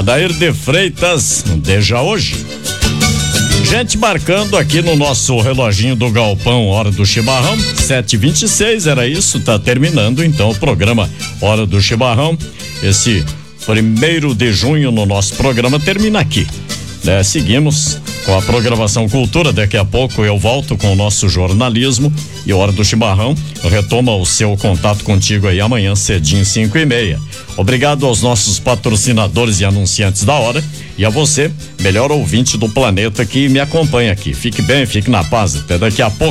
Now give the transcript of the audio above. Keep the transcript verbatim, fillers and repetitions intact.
Adair de Freitas, desde hoje. Gente marcando aqui no nosso reloginho do Galpão, hora do chimarrão, sete e vinte e seis, era isso, tá terminando então o programa Hora do Chimarrão. Esse primeiro de junho no nosso programa termina aqui, né? Seguimos com a programação Cultura, daqui a pouco eu volto com o nosso jornalismo e Hora do Chimarrão retoma o seu contato contigo aí amanhã cedinho, cinco e meia. Obrigado aos nossos patrocinadores e anunciantes da hora e a você, melhor ouvinte do planeta que me acompanha aqui. Fique bem, fique na paz, até daqui a pouco.